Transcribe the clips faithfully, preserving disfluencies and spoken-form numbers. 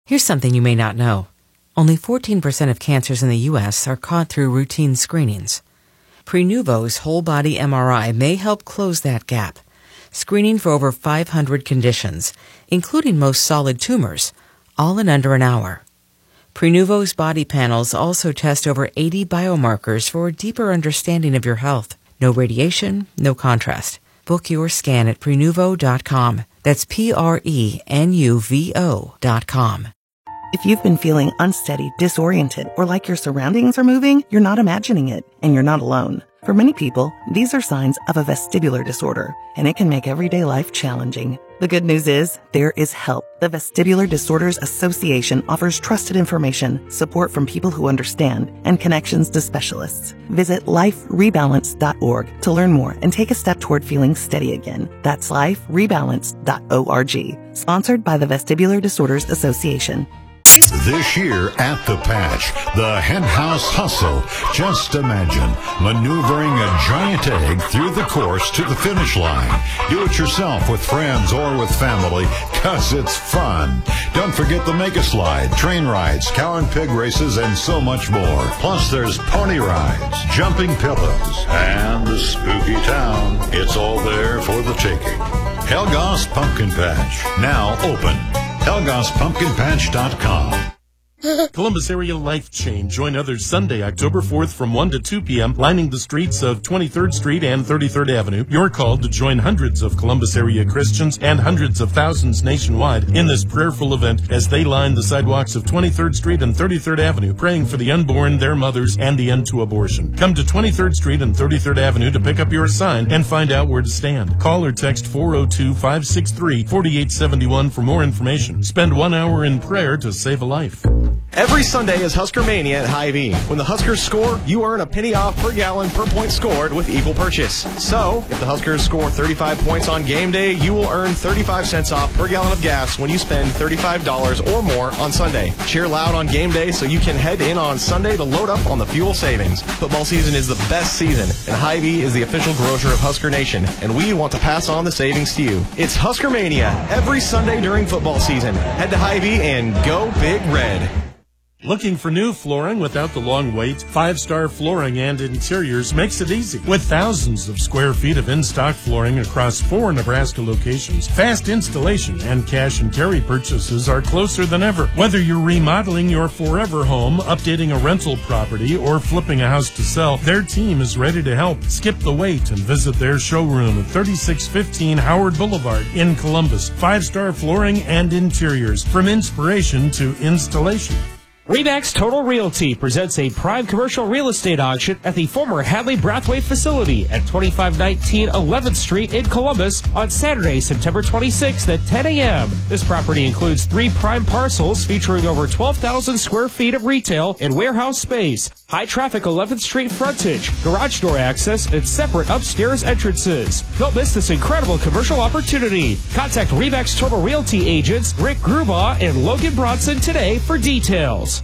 Here's something you may not know. Only fourteen percent of cancers in the U S are caught through routine screenings. Prenuvo's whole-body M R I may help close that gap, screening for over five hundred conditions, including most solid tumors, all in under an hour. Prenuvo's body panels also test over eighty biomarkers for a deeper understanding of your health. No radiation, no contrast. Book your scan at prenuvo dot com. That's P R E N U V O dot com. If you've been feeling unsteady, disoriented, or like your surroundings are moving, you're not imagining it, and you're not alone. For many people, these are signs of a vestibular disorder, and it can make everyday life challenging. The good news is, there is help. The Vestibular Disorders Association offers trusted information, support from people who understand, and connections to specialists. Visit life rebalance dot org to learn more and take a step toward feeling steady again. That's life rebalance dot org. Sponsored by the Vestibular Disorders Association. This year at the Patch, the Hen House Hustle. Just imagine maneuvering a giant egg through the course to the finish line. Do it yourself with friends or with family, cause it's fun. Don't forget the Mega Slide, train rides, cow and pig races, and so much more. Plus there's pony rides, jumping pillows, and the spooky town. It's all there for the taking. Helgas Pumpkin Patch, now open. Helgas Pumpkin Patch dot com. Columbus Area Life Change. Join others Sunday, October fourth from one to two p.m. lining the streets of twenty-third Street and thirty-third Avenue. You're called to join hundreds of Columbus area Christians and hundreds of thousands nationwide in this prayerful event as they line the sidewalks of twenty-third Street and thirty-third Avenue, praying for the unborn, their mothers, and the end to abortion. Come to twenty-third Street and thirty-third Avenue to pick up your sign and find out where to stand. Call or text four oh two, five six three, four eight seven one for more information. Spend one hour in prayer to save a life. Every Sunday is Husker Mania at Hy-Vee. When the Huskers score, you earn a penny off per gallon per point scored with equal purchase. So, if the Huskers score thirty-five points on game day, you will earn thirty-five cents off per gallon of gas when you spend thirty-five dollars or more on Sunday. Cheer loud on game day so you can head in on Sunday to load up on the fuel savings. Football season is the best season, and Hy-Vee is the official grocer of Husker Nation, and we want to pass on the savings to you. It's Husker Mania every Sunday during football season. Head to Hy-Vee and go Big Red. Looking for new flooring without the long wait? Five Star Flooring and Interiors makes it easy. With thousands of square feet of in-stock flooring across four Nebraska locations, fast installation and cash and carry purchases are closer than ever. Whether you're remodeling your forever home, updating a rental property, or flipping a house to sell, their team is ready to help. Skip the wait and visit their showroom at thirty-six fifteen Howard Boulevard in Columbus. Five Star Flooring and Interiors, from inspiration to installation. Remax Total Realty presents a prime commercial real estate auction at the former Hadley Brathwaite facility at twenty-five nineteen eleventh Street in Columbus on Saturday, September twenty-sixth at ten a.m. This property includes three prime parcels featuring over twelve thousand square feet of retail and warehouse space, high traffic eleventh Street frontage, garage door access, and separate upstairs entrances. Don't miss this incredible commercial opportunity. Contact Remax Total Realty agents Rick Grubaugh and Logan Bronson today for details.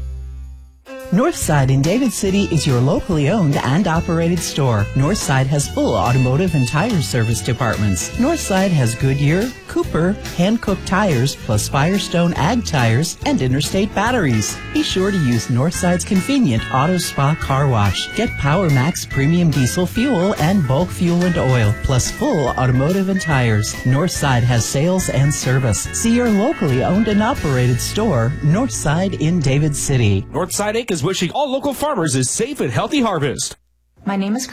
Northside in David City is your locally owned and operated store. Northside has full automotive and tire service departments. Northside has Goodyear, Cooper, Hankook tires, plus Firestone Ag tires, and Interstate batteries. Be sure to use Northside's convenient Auto Spa car wash. Get Power Max premium diesel fuel and bulk fuel and oil, plus full automotive and tires. Northside has sales and service. See your locally owned and operated store, Northside in David City. Northside Incorporated is wishing all local farmers a safe and healthy harvest. My name is